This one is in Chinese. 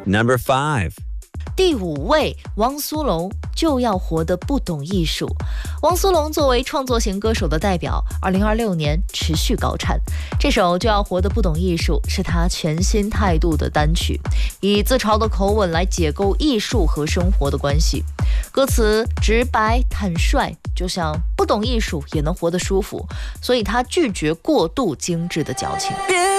Number 5. 第5位，汪苏泷就要活得不懂艺术。汪苏泷作为创作型歌手的代表，2026年持续高产。这首就要活得不懂艺术是他全新态度的单曲，以自嘲的口吻来解构艺术和生活的关系。歌词直白坦率，就像不懂艺术也能活得舒服，所以他拒绝过度精致的矫情。